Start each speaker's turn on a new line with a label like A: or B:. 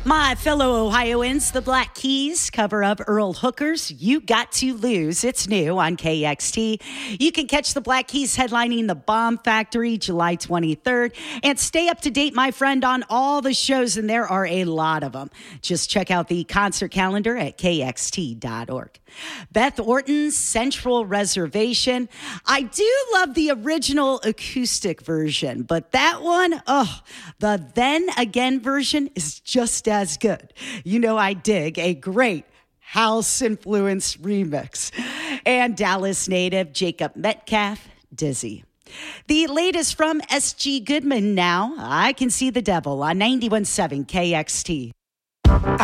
A: My fellow Ohioans, the Black Keys cover up Earl Hooker's You Got to Lose. It's new on KXT. You can catch the Black Keys headlining the Bomb Factory July 23rd. And stay up to date, my friend, on all the shows, and there are a lot of them. Just check out the concert calendar at kxt.org. Beth Orton's Central Reservation. I do love the original acoustic version, but that one, the Then Again version is just as good. You know, I dig a great house-influenced remix. And Dallas native Jacob Metcalf, Dizzy. The latest from S.G. Goodman now. I Can See the Devil on 91.7 KXT.